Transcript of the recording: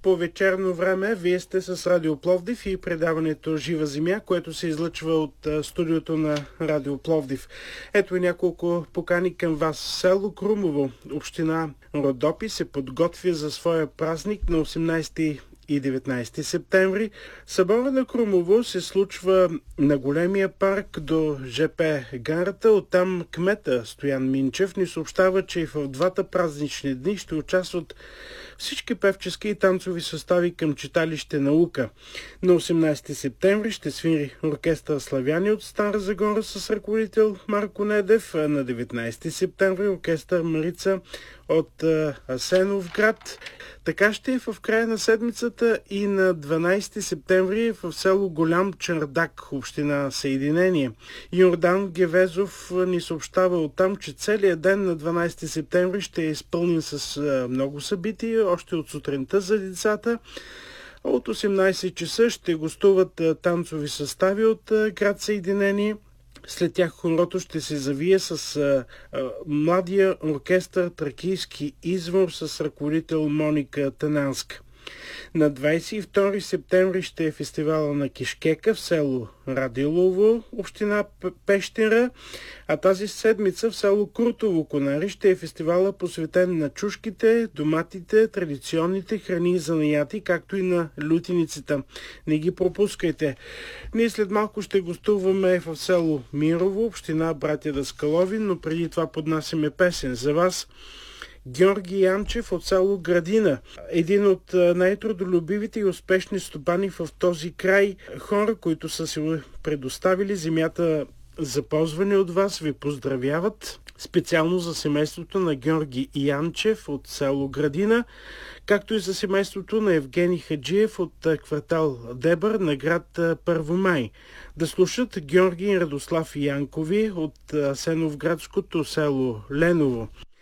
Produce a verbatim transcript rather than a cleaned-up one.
по вечерно време. Вие сте с Радио Пловдив и предаването Жива земя, което се излъчва от студиото на Радио Пловдив. Ето и няколко покани към вас. Село Крумово, община Родопи, се подготвя за своя празник на осемнайсети и деветнайсети септември. Събора на Крумово се случва на големия парк до ЖП гарата. Оттам кмета Стоян Минчев ни съобщава, че и в двата празнични дни ще участват всички певчески и танцови състави към читалище Наука. На осемнайсети септември ще свири оркестър Славяни от Стара Загора с ръководител Марко Недев. На деветнайсети септември оркестър Марица от Асеновград. Така ще е в края на седмицата и на дванайсети септември в село Голям Чардак, община Съединение. Йордан Гевезов ни съобщава оттам, че целият ден на дванайсети септември ще е изпълнен с много събития, още от сутринта за децата. От осемнайсет часа ще гостуват танцови състави от град Съединение. След тях хорото ще се завие с а, а, младия оркестър Тракийски извор с ръководител Моника Тананска. На двайсет и втори септември ще е фестивала на Кишкека в село Радилово, община Пещера, а тази седмица в село Крутово, Конари, ще е фестивала посветен на чушките, доматите, традиционните храни и занаяти, както и на лютиницата. Не ги пропускайте. Ние след малко ще гостуваме в село Мирово, община Братя Даскалови, но преди това поднасяме песен за вас. Георги Янчев от село Градина, един от най-трудолюбивите и успешни стопани в този край. Хора, които са се предоставили земята за ползване от вас, ви поздравяват. Специално за семейството на Георги Янчев от село Градина, както и за семейството на Евгений Хаджиев от квартал Дебър на град Първомай. Да слушат Георги и Радослав Янкови от Асеновградското село Леново.